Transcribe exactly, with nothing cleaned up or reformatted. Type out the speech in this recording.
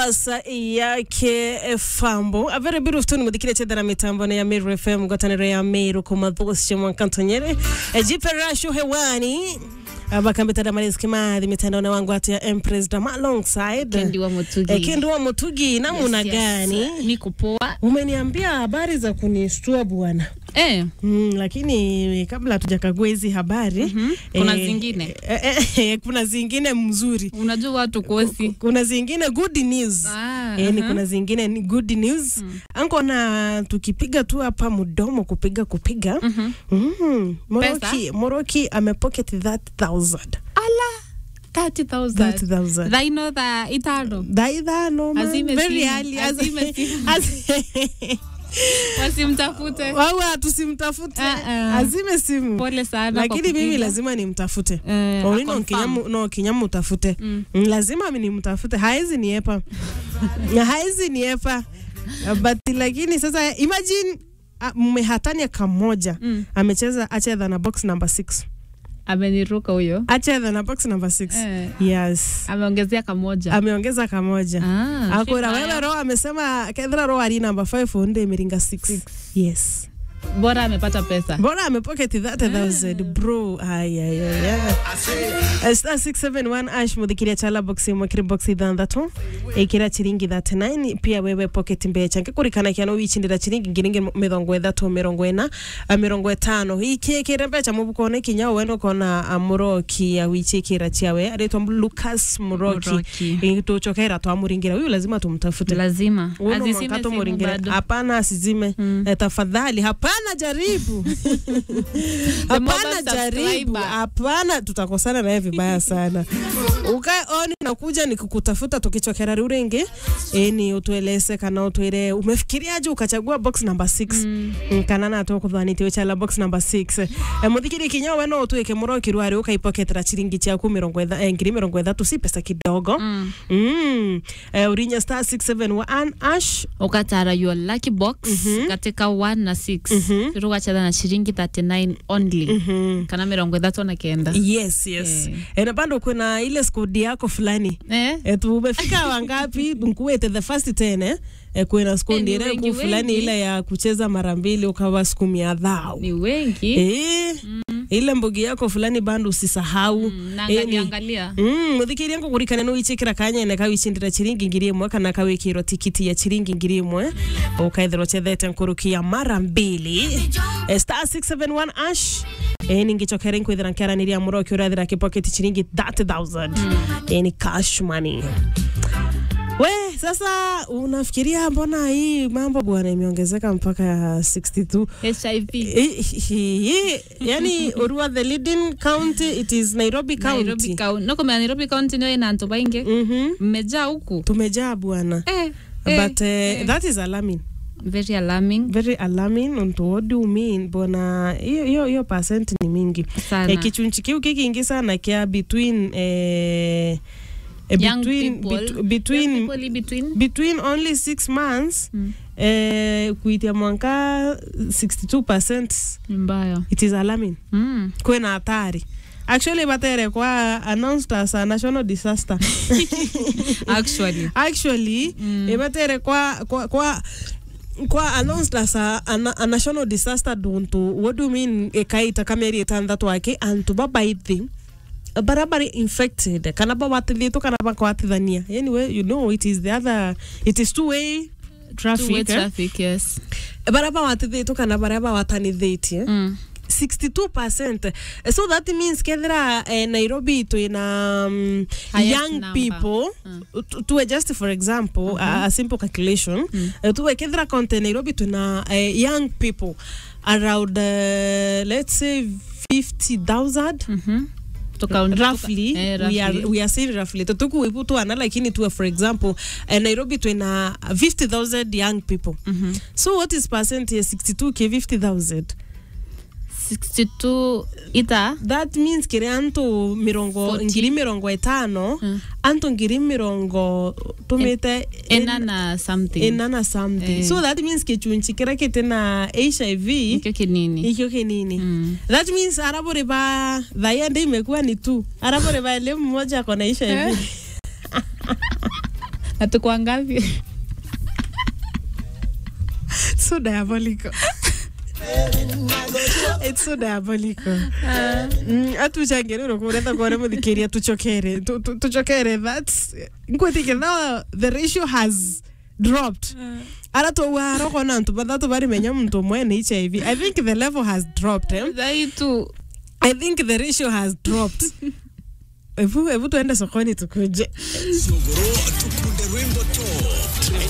Asa yake fambo a very beautiful tune mudikire chedara mitambo na ya Meru F M gotanero ya Meru kumadhusi mwa kantonyere ejiperasho hewani abakambita da Maris Kimathi mitandao na wangu hatu ya Empress Drama alongside Kendi wa Mutugi. E, Kendi wa Mutugi na yes, muna gani? Yes. Niko poa. Umeniambia habari za kunistua bwana. Eh. Mm, lakini kabla tujakagua hizi habari mm-hmm. kuna eh, zingine eh, eh, kuna zingine mzuri. Unajua watu kosi. Kuna zingine good news. Ah, eh, uh-huh. ni kuna zingine ni good news. Mm. Anko na tukipiga tu hapa mdomo kupiga kupiga. Mhm. Mm mm. Moroki, Moroki amepocket that thousand. Ala. thirty thousand. thirty thousand. I know that itano. Da idano. Azime very simu. early. Azime simu. Wasimtafute. Wawa tusimtafute. Uh, uh. Azime simu. Pole sana. Lakini mimi lazima nimtafute. Uh, Olino nkinyamu no kinyamu utafute. Mm. Lazima mimi nimtafute. Haizi niepa. Haizi niepa. But lakini sasa imagine mmehatania kamoja. Mm. Amecheza acheza na box number six. Ameniruka huyo. Acheza na box number six. Eh. Yes. Ameongezea kamoja. Ameongeza kamoja. Ah. Akora wewe roho amesema kedra roho ali number five onde imeringa six. six. Yes. Bora amepata pesa. Bora amepocket thirty thousand bro. Ay ay ay. Star six seven one ash mudhikiria chala boxi mwakiri boxi thandatu. Ekira chiringi thirty-nine pia wewe pocket mbecha. Ngekurikana kiano wichindira chiringi ngiringi mirongo ithatu mirongo ina mirongo itano. Iki kire mbecha mubukone kinyao wendo kona Muroki ya wichikira chiawe. Aretwa Lucas Muroki. Into chokera to amuringira. Huyu lazima tumtafute. Lazima. Azisime muringira. Hapana asizime. Hmm. E, tafadhali hapana jaribu. Hapana jaribu. Hapana tutakosana na yeye vibaya sana. Ukae oni na kuja nikukutafuta tukichokera urenge. Eh ni utueleze kana utuele umefikiriaje ukachagua box number six. Mm. Kana na to kudhaniti wechala box number six. E, muthikiri kinyo weno utuweke Muroki rwari ukaipoketera chiringi chaku mirongo itha ngiri mirongo ithatu si pesa kidogo. Mm. Mm. E, urinya star six seven one ash ukatara your lucky box mm-hmm. katika one na six. Mm-hmm. Ruwachada na shiringi thirty-nine only. Mm-hmm. Kana mirongo ithatu na kenda. Yes, yes. Eh. Ena bando kuna ile skodi yako fulani. Eh? E, tu umefika wangapi mkuwete the first ten eh? E, kuna skodi ile ku fulani ile ya kucheza mara mbili ukawa skumi ya dhao. Ni wengi. Eh. Mm. Ile mbogi yako fulani bando usisahau. Mm, naangalia angalia. Mm, muthikiri yangu kurikana no ichikira kanya ene kawichindira chiringi ngiri imwe kana kawikiro tikiti ya chiringi ngiri imwe. Ukaithiro chethete nkurukia mara mbili. E, star six seven one ash. E, ningichokera nkwithira nkiaraniria Muroki urathira kipocket chiringi thirty thousand. Mm. E, ni cash money. We, sasa unafikiria mbona hii mambo bwana imeongezeka mpaka sixty-two H I V. Yani Urua the leading county it is Nairobi County. Nairobi County. No kama Nairobi County ndio ina nto bainge. Mhm. Mmejaa huku. Tumejaa bwana. Eh. But uh, eh. that is alarming. Very alarming. Very alarming. Onto what do you mean? Bona hiyo hiyo hiyo percent ni mingi. Sana. Eh, kichunchiki ukikingi sana kia between eh young between people, bet, between young people between between only six months mm. eh kuitia mwanka sixty-two percent mbaya. It is alarming. Mm. Kwena hatari. Actually batere kwa announced as a national disaster. Actually. Actually mm. e batere kwa kwa kwa kwa announced as a, a, a national disaster don't what do you mean e kaita kameri etandatu wake and baba ithi barabara infected kana ba watithito kana ba kwathithania anyway you know it is the other it is two way traffic two way eh? traffic yes barabara watithito kana barabara watanithitie mm. sixty-two percent so that means kedra eh, Nairobi to in um, young number. People mm. to, to just for example mm-hmm. a, a simple calculation mm. uh, to kedra count Nairobi to na uh, young people around uh, let's say fifty thousand mm-hmm. roughly, eh, roughly we are we are saying roughly to tuku ipu tu ana lakini tu for example uh, Nairobi to na fifty thousand young people mm-hmm. so what is percent is sixty-two k fifty thousand sixty-two ita that means kire anto mirongo ngiri mirongo etano mm. anto ngiri mirongo tumete en, enana something enana something eh. So that means kichunchi kira kitena H I V ikyo kinini ikyo kinini mm. That means arabore ba dhayende imekuwa ni tu arabore ba ile mmoja kona H I V Atakuwa ngapi? So diabolical. It's so diabolical. Mm, atuchangere urokureta kwa remo dikeria tuchokere. Tuchokere, that's ngo thinking now the ratio has dropped. Ara to waro kona ntu badatu bari menya mtu mwene H I V. I think the level has dropped, eh? Zaitu. I think the ratio has dropped. Ebu ebu tuende sokoni tukuje. Sogoro tukunde Rainbow Talk.